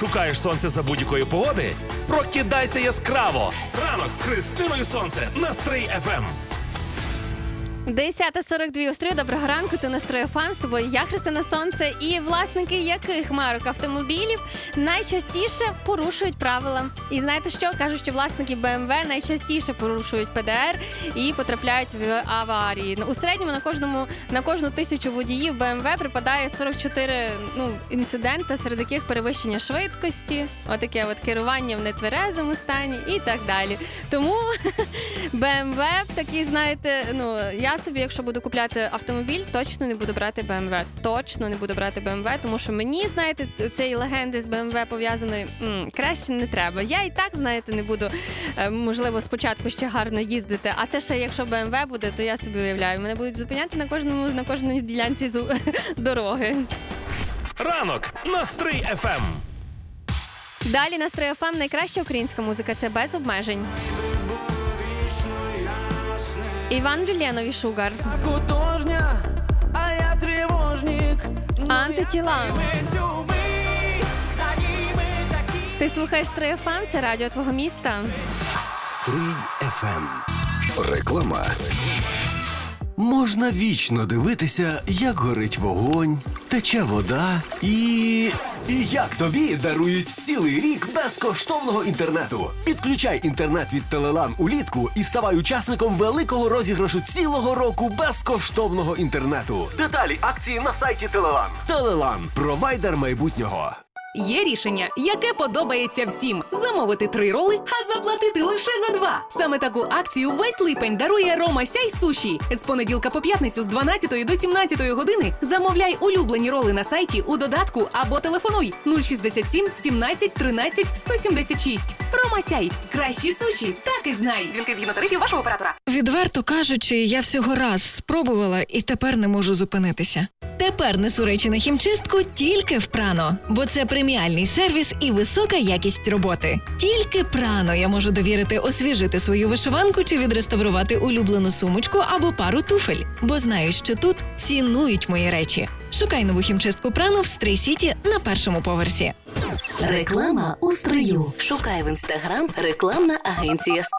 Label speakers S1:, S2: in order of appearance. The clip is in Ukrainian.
S1: Шукаєш сонце за будь-якої погоди? Прокидайся яскраво! Ранок з Христиною Сонце на Стрий ФМ.
S2: 10:42 у Стрию. Доброго ранку, ти на Стрий ФМ. З тобою я, Христина Сонце. І власники яких марок автомобілів найчастіше порушують правила? І знаєте що? Кажуть, що власники BMW найчастіше порушують ПДР і потрапляють в аварії. У середньому на кожну 1000 водіїв BMW припадає 44 інциденти, серед яких перевищення швидкості, отаке от керування в нетверезому стані і так далі. Тому BMW такий, знаєте, я собі, якщо буду купляти автомобіль, точно не буду брати BMW. Точно не буду брати BMW, тому що мені, знаєте, цієї легенди з BMW пов'язаної краще не треба. Я і так, знаєте, не буду, можливо, спочатку ще гарно їздити, а це ще якщо BMW буде, то я собі уявляю, мене будуть зупиняти на кожній ділянці дороги.
S1: Ранок на Стрий ФМ.
S2: Далі на Стрий ФМ найкраща українська музика – це «Без обмежень». Іван Люленов і Шугар.
S3: Художня, а я тривожник.
S2: Антитіла. Ти слухаєш Стрий ФМ, це радіо твого міста.
S4: Стрий ФМ. Реклама. Можна вічно дивитися, як горить вогонь, тече вода і як тобі дарують цілий рік безкоштовного інтернету. Підключай інтернет від Телелан улітку і ставай учасником великого розіграшу цілого року безкоштовного інтернету. Деталі акції на сайті Телелан. Телелан – провайдер майбутнього.
S5: Є рішення, яке подобається всім. Замовити 3 роли, а заплатити лише за 2. Саме таку акцію весь липень дарує Рома Сяй Суші. З понеділка по п'ятницю з 12 до 17 години замовляй улюблені роли на сайті, у додатку або телефонуй 067 17 13 176. Рома Сяй. Кращі суші, так і знай. Дзвінки згідно тарифів вашого оператора.
S6: Відверто кажучи, я всього раз спробувала і тепер не можу зупинитися. Тепер несу речі на хімчистку тільки в Прано, бо це преміальний сервіс і висока якість роботи. Тільки Прано я можу довірити освіжити свою вишиванку чи відреставрувати улюблену сумочку або пару туфель, бо знаю, що тут цінують мої речі. Шукай нову хімчистку Прано в Стрий Сіті на 1-му поверсі.
S7: Реклама у Стрию. Шукай в Інстаграм рекламна агенція Стрий.